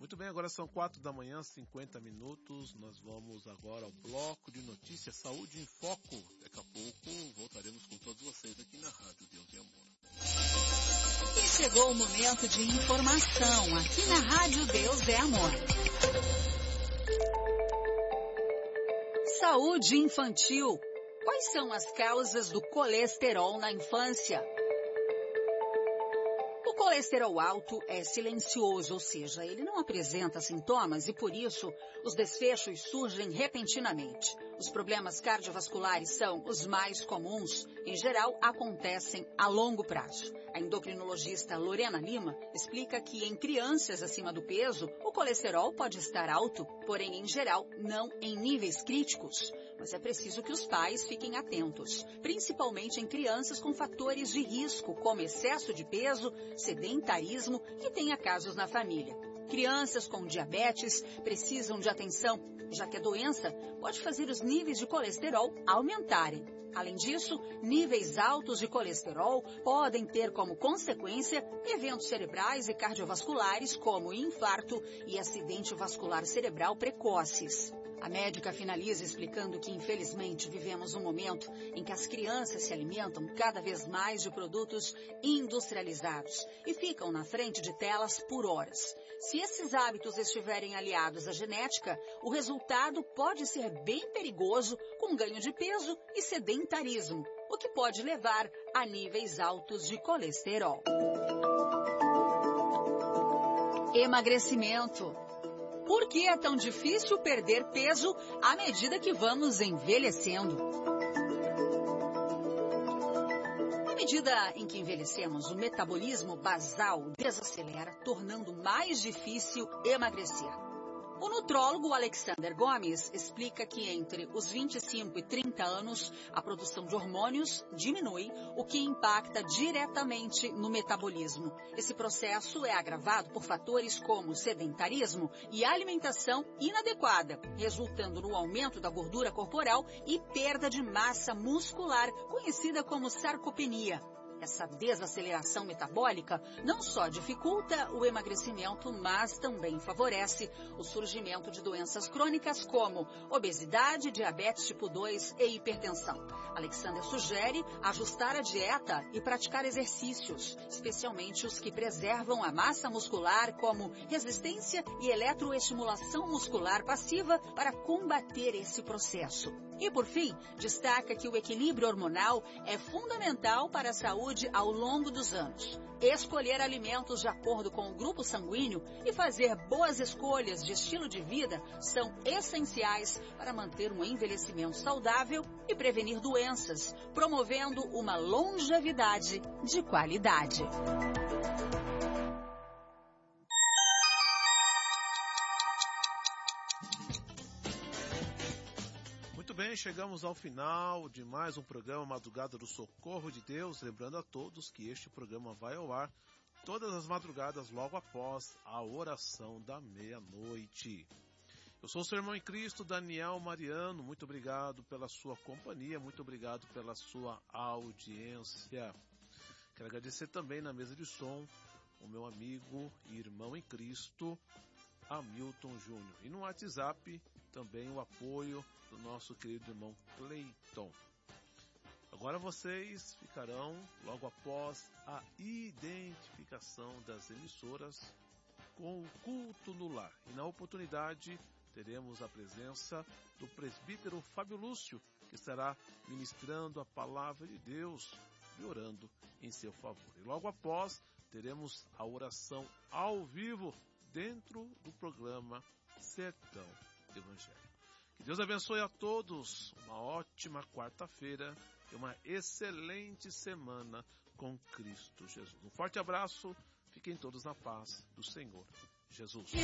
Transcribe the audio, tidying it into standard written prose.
Muito bem, agora são 4 da manhã, 50 minutos. Nós vamos agora ao bloco de notícias Saúde em Foco. Daqui a pouco voltaremos com todos vocês aqui na Rádio Deus e Amor. E chegou o momento de informação aqui na Rádio Deus é Amor. Saúde infantil. Quais são as causas do colesterol na infância? O colesterol alto é silencioso, ou seja, ele não apresenta sintomas e, por isso, os desfechos surgem repentinamente. Os problemas cardiovasculares são os mais comuns. Em geral, acontecem a longo prazo. A endocrinologista Lorena Lima explica que em crianças acima do peso, o colesterol pode estar alto, porém, em geral, não em níveis críticos. Mas é preciso que os pais fiquem atentos, principalmente em crianças com fatores de risco, como excesso de peso, sedentarismo e tenha casos na família. Crianças com diabetes precisam de atenção, já que a doença pode fazer os níveis de colesterol aumentarem. Além disso, níveis altos de colesterol podem ter como consequência eventos cerebrais e cardiovasculares, como infarto e acidente vascular cerebral precoces. A médica finaliza explicando que, infelizmente, vivemos um momento em que as crianças se alimentam cada vez mais de produtos industrializados e ficam na frente de telas por horas. Se esses hábitos estiverem aliados à genética, o resultado pode ser bem perigoso, com ganho de peso e sedentarismo, o que pode levar a níveis altos de colesterol. Emagrecimento. Por que é tão difícil perder peso à medida que vamos envelhecendo? À medida em que envelhecemos, o metabolismo basal desacelera, tornando mais difícil emagrecer. O nutrólogo Alexander Gomes explica que entre os 25 e 30 anos, a produção de hormônios diminui, o que impacta diretamente no metabolismo. Esse processo é agravado por fatores como sedentarismo e alimentação inadequada, resultando no aumento da gordura corporal e perda de massa muscular, conhecida como sarcopenia. Essa desaceleração metabólica não só dificulta o emagrecimento, mas também favorece o surgimento de doenças crônicas como obesidade, diabetes tipo 2 e hipertensão. Alexander sugere ajustar a dieta e praticar exercícios, especialmente os que preservam a massa muscular, como resistência e eletroestimulação muscular passiva, para combater esse processo. E, por fim, destaca que o equilíbrio hormonal é fundamental para a saúde ao longo dos anos. Escolher alimentos de acordo com o grupo sanguíneo e fazer boas escolhas de estilo de vida são essenciais para manter um envelhecimento saudável e prevenir doenças, promovendo uma longevidade de qualidade. Muito bem, chegamos ao final de mais um programa Madrugada do Socorro de Deus. Lembrando a todos que este programa vai ao ar todas as madrugadas logo após a oração da meia-noite. Eu sou o seu irmão em Cristo, Daniel Mariano. Muito obrigado pela sua companhia, muito obrigado pela sua audiência. Quero agradecer também na mesa de som o meu amigo e irmão em Cristo, Hamilton Júnior. E no WhatsApp também o apoio do nosso querido irmão Cleiton. Agora vocês ficarão logo após a identificação das emissoras com o culto no lar. E na oportunidade teremos a presença do presbítero Fábio Lúcio, que estará ministrando a palavra de Deus e orando em seu favor. E logo após teremos a oração ao vivo dentro do programa Sertão Evangélico. Que Deus abençoe a todos, uma ótima quarta-feira e uma excelente semana com Cristo Jesus. Um forte abraço, fiquem todos na paz do Senhor Jesus.